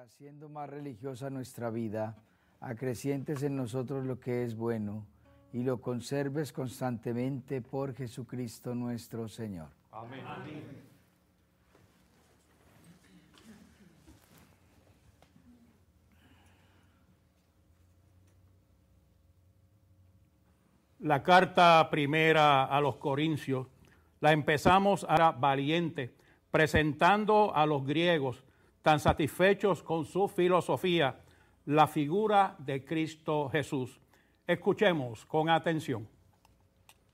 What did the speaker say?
haciendo más religiosa nuestra vida, acrecientes en nosotros lo que es bueno y lo conserves constantemente por Jesucristo nuestro Señor. Amén. Amén. La carta primera a los Corintios la empezamos ahora valiente, presentando a los griegos tan satisfechos con su filosofía la figura de Cristo Jesús. Escuchemos con atención.